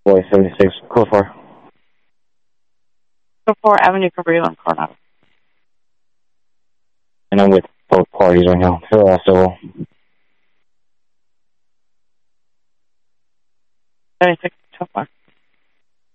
Boy 76, code 4. Code 4, Avenue Cabrillo and Coronado. And I'm with both parties right now. So 76, 12 4.